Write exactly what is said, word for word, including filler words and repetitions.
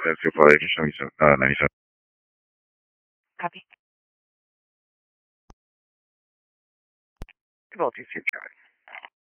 That's your flight, show me some, uh, ninety-seven. Copy. Voltage, your Charlie.